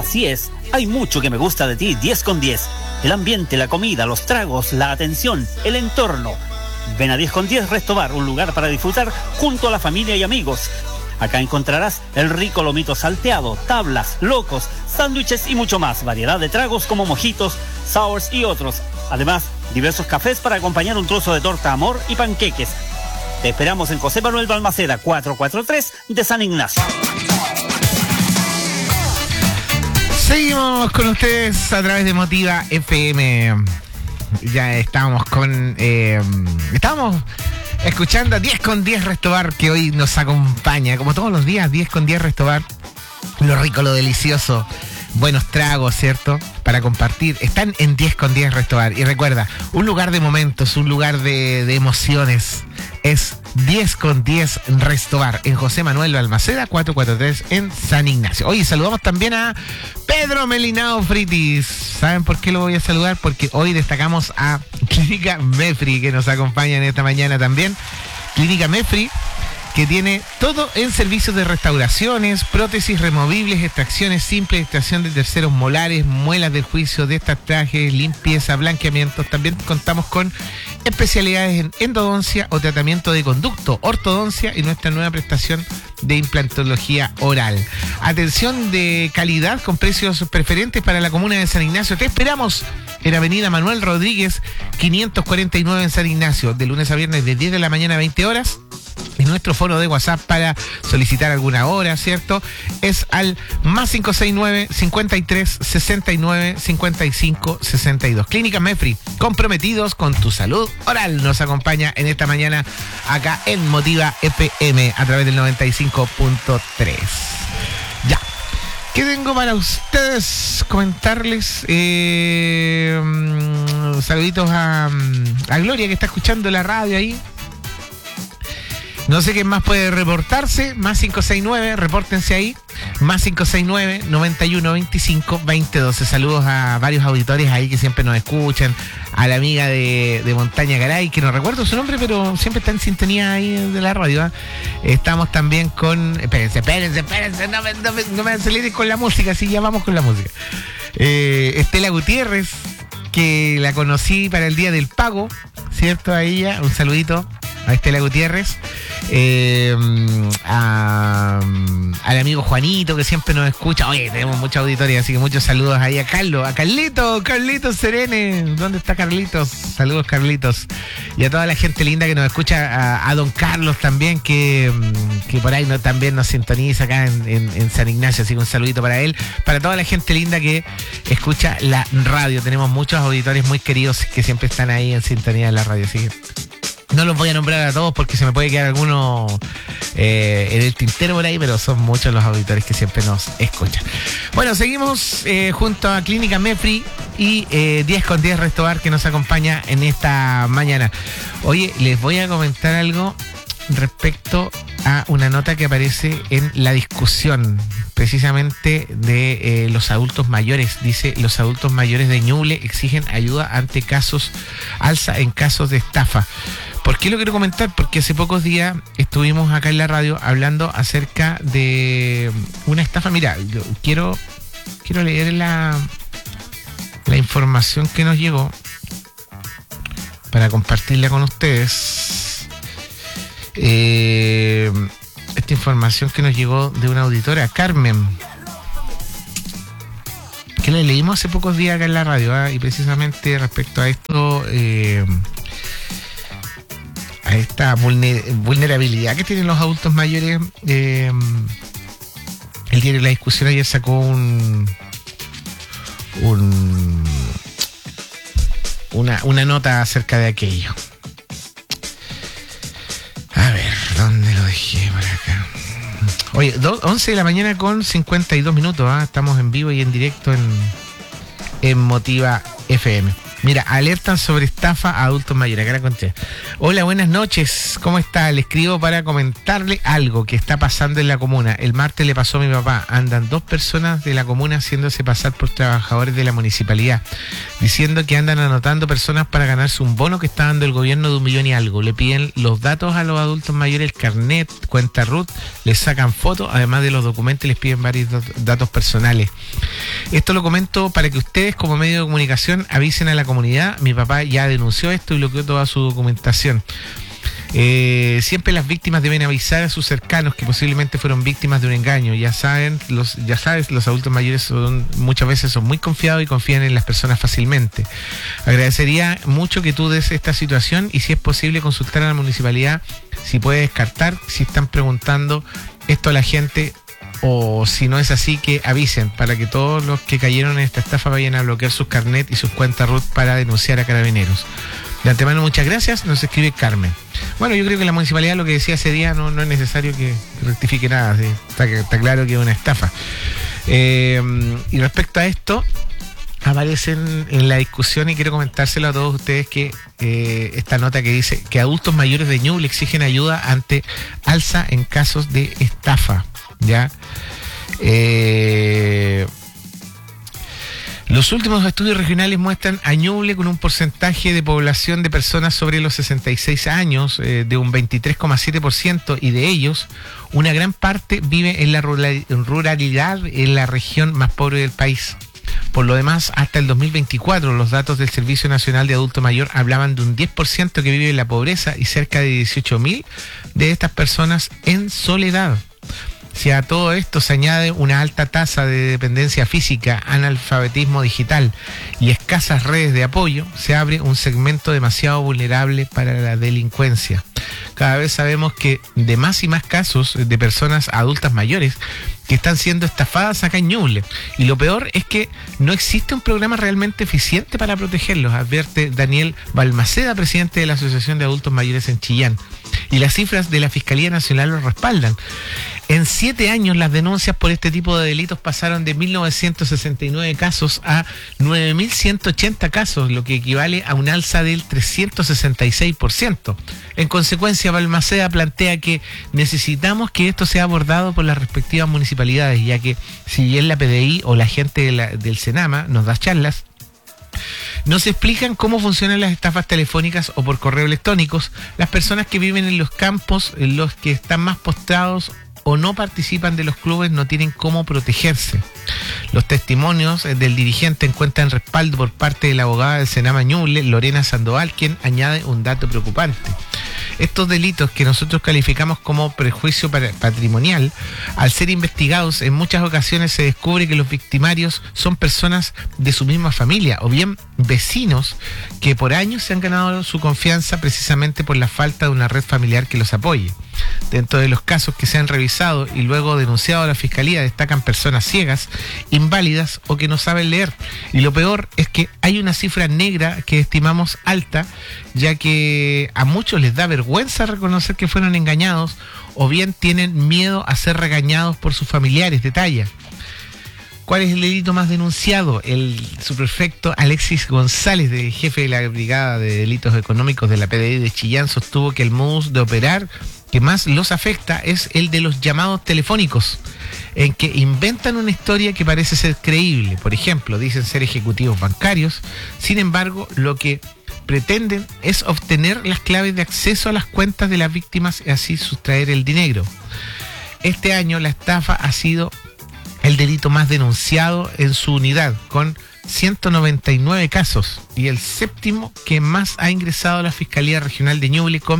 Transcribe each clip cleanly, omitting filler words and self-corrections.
Así es, hay mucho que me gusta de ti, 10 con 10. El ambiente, la comida, los tragos, la atención, el entorno. Ven a 10 con 10 Resto Bar, un lugar para disfrutar junto a la familia y amigos. Acá encontrarás el rico lomito salteado, tablas, locos, sándwiches y mucho más. Variedad de tragos como mojitos, sours y otros. Además, diversos cafés para acompañar un trozo de torta amor y panqueques. Te esperamos en José Manuel Balmaceda, 443 de San Ignacio. Seguimos con ustedes a través de Motiva FM. Ya estábamos escuchando a 10 con 10 Resto Bar, que hoy nos acompaña, como todos los días, 10 con 10 Resto Bar. Lo rico, lo delicioso, buenos tragos, ¿cierto? Para compartir. Están en 10 con 10 Resto Bar. Y recuerda, un lugar de momentos, un lugar de emociones. Es 10 con 10 Resto Bar, en José Manuel Balmaceda, 443 en San Ignacio. Oye, saludamos también a Pedro Melinao Fritis. ¿Saben por qué lo voy a saludar? Porque hoy destacamos a Clínica Mefri, que nos acompaña en esta mañana también. Clínica Mefri, que tiene todo en servicios de restauraciones, prótesis removibles, extracciones simples, extracción de terceros molares, muelas del juicio, destapajes, limpieza, blanqueamientos. También contamos con especialidades en endodoncia o tratamiento de conducto, ortodoncia y nuestra nueva prestación de implantología oral. Atención de calidad con precios preferentes para la comuna de San Ignacio. Te esperamos en Avenida Manuel Rodríguez, 549 en San Ignacio, de lunes a viernes de 10 de la mañana a 20 horas. Y nuestro foro de WhatsApp para solicitar alguna hora, ¿cierto? Es al más 569 53 69 55 62. Clínica Mefri, comprometidos con tu salud oral. Nos acompaña en esta mañana acá en Motiva FM a través del 95.3. Ya. ¿Qué tengo para ustedes? Comentarles saluditos a Gloria, que está escuchando la radio ahí. No sé quién más puede reportarse. Más 569, repórtense ahí. Más 569 91 25 20 12. Saludos a varios auditores ahí que siempre nos escuchan. A la amiga de Montaña Garay, que no recuerdo su nombre, pero siempre está en sintonía ahí de la radio, ¿eh? Estamos también con... Espérense, no me aceleres con la música, sí, ya vamos con la música. Estela Gutiérrez, que la conocí para el Día del Pago, ¿cierto? A ella, un saludito a Estela Gutiérrez, al amigo Juanito, que siempre nos escucha. Oye, tenemos mucha auditoría, así que muchos saludos ahí a Carlos, a Carlitos Serene. ¿Dónde está Carlitos? Saludos, Carlitos. Y a toda la gente linda que nos escucha, a don Carlos también, que por ahí también nos sintoniza acá en San Ignacio, así que un saludito para él, para toda la gente linda que escucha la radio. Tenemos muchos auditores muy queridos que siempre están ahí en sintonía de la radio, así que no los voy a nombrar a todos porque se me puede quedar alguno en el tintero por ahí, pero son muchos los auditores que siempre nos escuchan. Bueno, seguimos junto a Clínica Mefri y 10 con 10 Resto Bar, que nos acompaña en esta mañana. Oye, les voy a comentar algo respecto a una nota que aparece en la discusión precisamente de los adultos mayores. Dice: los adultos mayores de Ñuble exigen ayuda ante alza en casos de estafa. ¿Por qué lo quiero comentar? Porque hace pocos días estuvimos acá en la radio hablando acerca de una estafa. Mira, yo quiero leer la información que nos llegó para compartirla con ustedes. Esta información que nos llegó de una auditora, Carmen, que la leímos hace pocos días acá en la radio, y precisamente respecto a esto, a esta vulnerabilidad que tienen los adultos mayores. El diario La Discusión ayer sacó una nota acerca de aquello. A ver, ¿dónde lo dejé? Por acá. Oye, 11 de la mañana con 52 minutos, ¿eh? Estamos en vivo y en directo en Motiva FM. Mira, alertan sobre estafa a adultos mayores. Acá la encontré. Hola, buenas noches. ¿Cómo está? Le escribo para comentarle algo que está pasando en la comuna. El martes le pasó a mi papá. Andan 2 personas de la comuna haciéndose pasar por trabajadores de la municipalidad, diciendo que andan anotando personas para ganarse un bono que está dando el gobierno de 1 millón y algo. Le piden los datos a los adultos mayores, el carnet, cuenta RUT, les sacan fotos, además de los documentos, y les piden varios datos personales. Esto lo comento para que ustedes, como medio de comunicación, avisen a la comunidad. Mi papá ya denunció esto y bloqueó toda su documentación. Siempre las víctimas deben avisar a sus cercanos que posiblemente fueron víctimas de un engaño. Ya sabes, los adultos mayores muchas veces son muy confiados y confían en las personas fácilmente. Agradecería mucho que tú des esta situación y, si es posible, consultar a la municipalidad si puede descartar, si están preguntando esto a la gente, o si no es así, que avisen para que todos los que cayeron en esta estafa vayan a bloquear sus carnet y sus cuentas RUT para denunciar a Carabineros. De antemano, muchas gracias. Nos escribe Carmen. Bueno, yo creo que la municipalidad, lo que decía ese día, no es necesario que rectifique nada. ¿Sí? Está claro que es una estafa. Y respecto a esto, aparecen en la discusión, y quiero comentárselo a todos ustedes, que esta nota que dice que adultos mayores de Ñuble exigen ayuda ante alza en casos de estafa. ¿Ya? Los últimos estudios regionales muestran a Ñuble con un porcentaje de población de personas sobre los 66 años de un 23,7%, y de ellos una gran parte vive en la ruralidad, en la región más pobre del país. Por lo demás, hasta el 2024, los datos del Servicio Nacional de Adulto Mayor hablaban de un 10% que vive en la pobreza y cerca de 18.000 de estas personas en soledad. Si a todo esto se añade una alta tasa de dependencia física, analfabetismo digital y escasas redes de apoyo, se abre un segmento demasiado vulnerable para la delincuencia. Cada vez sabemos que de más y más casos de personas adultas mayores que están siendo estafadas acá en Ñuble. Y lo peor es que no existe un programa realmente eficiente para protegerlos, advierte Daniel Balmaceda, presidente de la Asociación de Adultos Mayores en Chillán. Y las cifras de la Fiscalía Nacional lo respaldan. En 7 años las denuncias por este tipo de delitos pasaron de 1.969 casos a 9.180 casos, lo que equivale a un alza del 366%. En consecuencia, Balmaceda plantea que necesitamos que esto sea abordado por las respectivas municipalidades, ya que si bien la PDI o la gente del Senama nos da charlas, no se explican cómo funcionan las estafas telefónicas o por correo electrónicos. Las personas que viven en los campos, en los que están más postrados o no participan de los clubes, no tienen cómo protegerse. Los testimonios del dirigente encuentran respaldo por parte de la abogada del Senama Ñuble, Lorena Sandoval, quien añade un dato preocupante. Estos delitos, que nosotros calificamos como prejuicio patrimonial, al ser investigados, en muchas ocasiones se descubre que los victimarios son personas de su misma familia o bien vecinos que por años se han ganado su confianza precisamente por la falta de una red familiar que los apoye. Dentro de los casos que se han revisado y luego denunciado a la Fiscalía, destacan personas ciegas, inválidas o que no saben leer. Y lo peor es que hay una cifra negra que estimamos alta, ya que a muchos les da vergüenza reconocer que fueron engañados o bien tienen miedo a ser regañados por sus familiares. Detalla. ¿Cuál es el delito más denunciado? El subprefecto Alexis González, jefe de la Brigada de Delitos Económicos de la PDI de Chillán, sostuvo que el modus de operar que más los afecta es el de los llamados telefónicos, en que inventan una historia que parece ser creíble. Por ejemplo, dicen ser ejecutivos bancarios, sin embargo, lo que pretenden es obtener las claves de acceso a las cuentas de las víctimas y así sustraer el dinero. Este año la estafa ha sido el delito más denunciado en su unidad, con 199 casos, y el séptimo que más ha ingresado a la Fiscalía Regional de Ñuble, con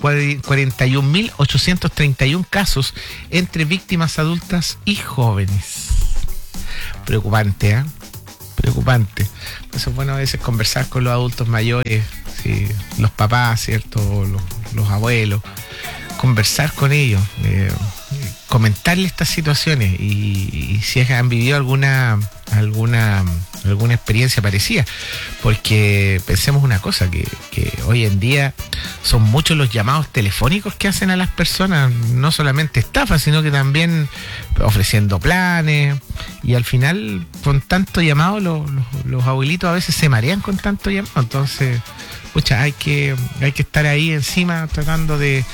41.831 casos entre víctimas adultas y jóvenes. Preocupante, ¿eh? Preocupante. Eso es bueno a veces conversar con los adultos mayores, sí, los papás, ¿cierto? Los abuelos. Conversar con ellos. comentarle estas situaciones y si han vivido alguna experiencia parecida, porque pensemos una cosa, que hoy en día son muchos los llamados telefónicos que hacen a las personas, no solamente estafas, sino que también ofreciendo planes, y al final con tanto llamado los abuelitos a veces se marean con tanto llamado. Entonces, pucha, hay que estar ahí encima tratando de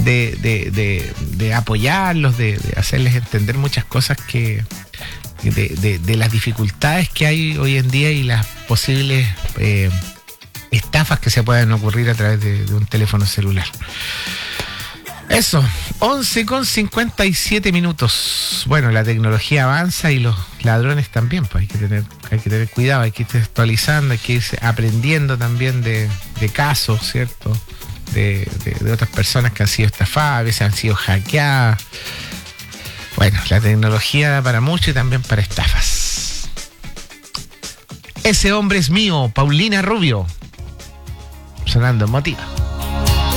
apoyarlos, de hacerles entender muchas cosas de las dificultades que hay hoy en día y las posibles estafas que se pueden ocurrir a través de un teléfono celular. Eso, 11:57. Bueno, la tecnología avanza y los ladrones también, pues hay que tener cuidado, hay que irse actualizando, hay que irse aprendiendo también de casos, ¿cierto? De otras personas que han sido estafadas, a veces han sido hackeadas. Bueno, la tecnología da para mucho y también para estafas. Ese hombre es mío, Paulina Rubio, sonando emotiva.